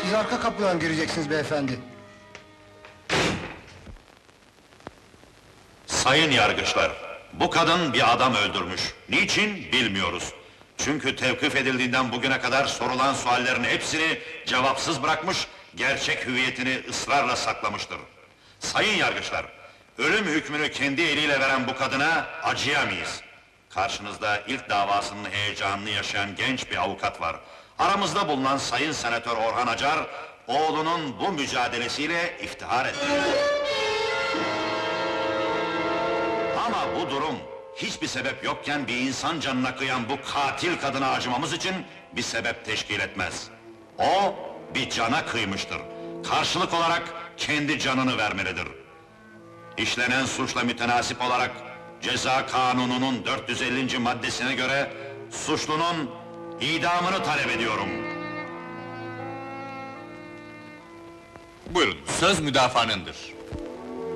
Siz arka kapıdan gireceksiniz beyefendi. Sayın yargıçlar, bu kadın bir adam öldürmüş. Niçin bilmiyoruz. Çünkü tevkif edildiğinden bugüne kadar sorulan suallerin hepsini cevapsız bırakmış, gerçek hüviyetini ısrarla saklamıştır. Sayın yargıçlar, ölüm hükmünü kendi eliyle veren bu kadına acıyamayız. Karşınızda ilk davasının heyecanını yaşayan genç bir avukat var. Aramızda bulunan Sayın Senatör Orhan Acar, oğlunun bu mücadelesiyle iftihar etti. Ama bu durum, hiçbir sebep yokken bir insan canına kıyan bu katil kadına acımamız için bir sebep teşkil etmez. O, bir cana kıymıştır. Karşılık olarak kendi canını vermelidir. İşlenen suçla mütenasip olarak, Ceza Kanunu'nun 450. maddesine göre, suçlunun idamını talep ediyorum. Buyurun, söz müdafaanındır.